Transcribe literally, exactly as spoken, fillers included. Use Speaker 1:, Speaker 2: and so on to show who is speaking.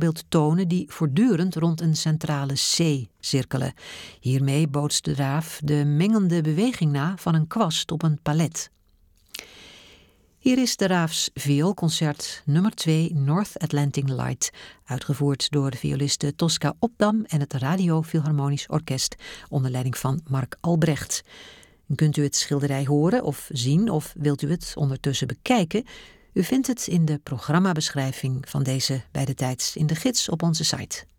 Speaker 1: bijvoorbeeld tonen die voortdurend rond een centrale C cirkelen. Hiermee bootst de draaf de mengende beweging na van een kwast op een palet. Hier is de Raafs vioolconcert nummer twee North Atlantic Light, uitgevoerd door de violiste Tosca Opdam en het Radio Philharmonisch Orkest onder leiding van Mark Albrecht. Kunt u het schilderij horen of zien of wilt u het ondertussen bekijken? U vindt het in de programmabeschrijving van deze Bij de Tijds in de gids op onze site.